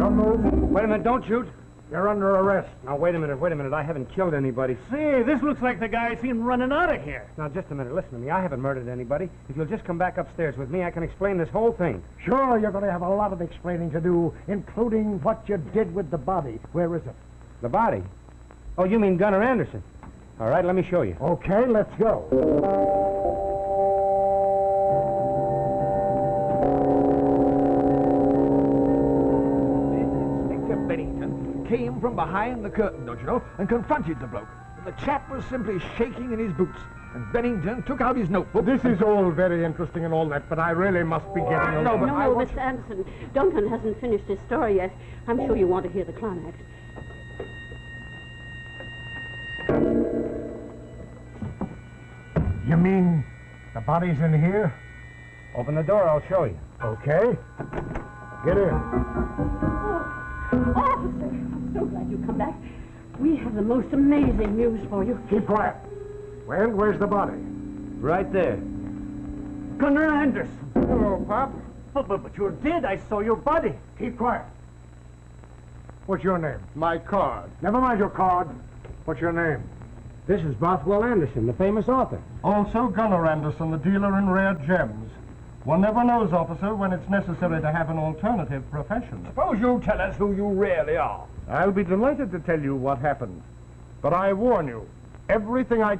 Don't move. Wait a minute, don't shoot. You're under arrest. Now, wait a minute. I haven't killed anybody. Say, this looks like the guy seen running out of here. Now, just a minute. Listen to me. I haven't murdered anybody. If you'll just come back upstairs with me, I can explain this whole thing. Sure, you're going to have a lot of explaining to do, including what you did with the body. Where is it? The body? Oh, you mean Gunnar Anderson. All right, let me show you. Okay, let's go. Inspector Bennington came from behind the curtain, don't you know, and confronted the bloke. The chap was simply shaking in his boots, and Bennington took out his notebook. This is all very interesting and all that, but I really must be getting along. No, but No, Mr. Anderson. Duncan hasn't finished his story yet. I'm sure you want to hear the climax. You mean the body's in here? Open the door, I'll show you. Okay. Get in. Officer, I'm so glad you've come back. We have the most amazing news for you. Keep quiet. Where's the body? Right there. Gunnar Anderson. Hello, Pop. But you're dead. I saw your body. Keep quiet. What's your name? My card. Never mind your card. What's your name? This is Bothwell Anderson, the famous author. Also Gunnar Anderson, the dealer in rare gems. One never knows, officer, when it's necessary to have an alternative profession. Suppose you tell us who you really are. I'll be delighted to tell you what happened. But I warn you, everything I